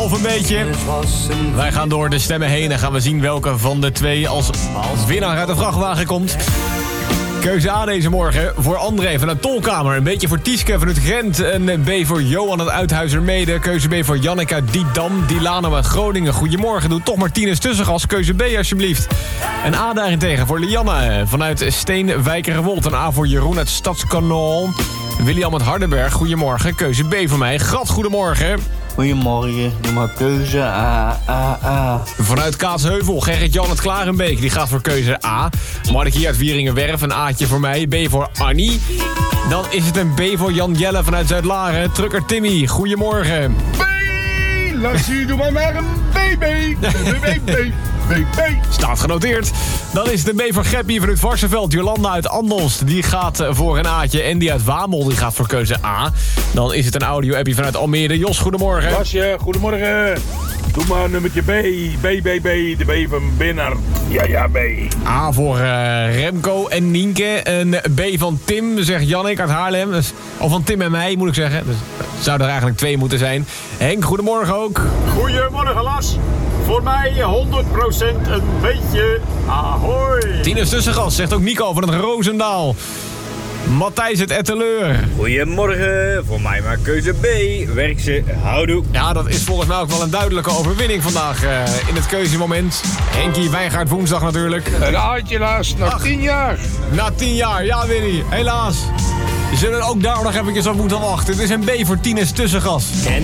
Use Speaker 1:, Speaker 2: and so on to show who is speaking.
Speaker 1: Of een beetje. Wij gaan door de stemmen heen en gaan we zien welke van de twee als winnaar uit de vrachtwagen komt. Keuze A deze morgen voor André vanuit Tolkamer. Een beetje voor Tieske vanuit Gent. Een B voor Johan uit Uithuizermede. Keuze B voor Janneke uit Didam. Dilano uit Groningen. Goedemorgen, doe toch Martinez Tussengas. Keuze B alsjeblieft. Een A daarentegen voor Lianne vanuit Steenwijkerwold. Een A voor Jeroen uit Stadskanaal. William uit Hardenberg. Goedemorgen, keuze B voor mij. Grat, goedemorgen.
Speaker 2: Goedemorgen, doe maar keuze A.
Speaker 1: Vanuit Kaatsheuvel, Gerrit-Jan uit Klarenbeek. Die gaat voor keuze A. Markie uit Wieringenwerf, een A'tje voor mij. B voor Annie. Dan is het een B voor Jan Jelle vanuit Zuid-Laren. Trucker Timmy, goedemorgen.
Speaker 3: B, Lassie, doe maar een BB. BB.
Speaker 1: Staat genoteerd. Dan is het een B voor Geppie vanuit Varsenveld. Jolanda uit Andelst, die gaat voor een A'tje. En die uit Wamel, die gaat voor keuze A. Dan is het een audio-appie vanuit Almere. Jos, goedemorgen.
Speaker 3: Lasje, goedemorgen. Doe maar nummertje B. BBB, de B van Binner. Ja, B.
Speaker 1: A voor Remco en Nienke. Een B van Tim, zegt Jannik uit Haarlem. Dus, of van Tim en mij, moet ik zeggen. Dus zou er eigenlijk 2 moeten zijn. Henk, goedemorgen ook.
Speaker 4: Goedemorgen, Las. Voor mij 100% een beetje ahoy.
Speaker 1: Tines Tussengas, zegt ook Nico van het Roosendaal. Matthijs het Etteleur.
Speaker 5: Goedemorgen, voor mij maar keuze B. Werkse, houdoe.
Speaker 1: Ja, dat is volgens mij ook wel een duidelijke overwinning vandaag in het keuzemoment. Henkie Wijngaard woensdag natuurlijk.
Speaker 3: Een A'tje, Las, na 10 jaar.
Speaker 1: Na 10 jaar, ja Winnie, helaas. We zullen ook daar nog eventjes op moeten wachten. Het is een B voor Tines Tussengas.